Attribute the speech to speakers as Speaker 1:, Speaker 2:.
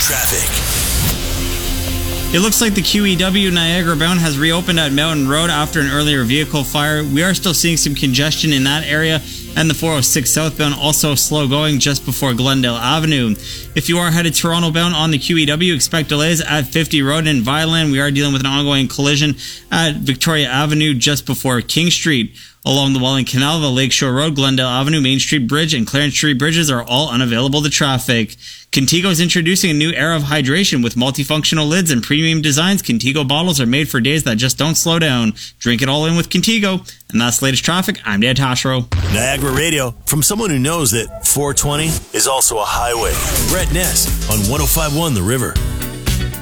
Speaker 1: traffic.
Speaker 2: It looks like the QEW Niagara bound has reopened at Mountain Road after an earlier vehicle fire. We are still seeing some congestion in that area, and the 406 southbound also slow going just before Glendale Avenue. If you are headed Toronto bound on the QEW, expect delays at 50 Road in Vineland. We are dealing with an ongoing collision at Victoria Avenue just before King Street. Along the Welland Canal, the Lakeshore Road, Glendale Avenue, Main Street Bridge, and Clarence Street bridges are all unavailable to traffic. Contigo is introducing a new era of hydration with multifunctional lids and premium designs. Contigo bottles are made for days that just don't slow down. Drink it all in with Contigo. And that's the latest traffic. I'm Dan Tashro.
Speaker 1: Niagara Radio, from someone who knows that 420 is also a highway. Brett Ness on 105.1 The River.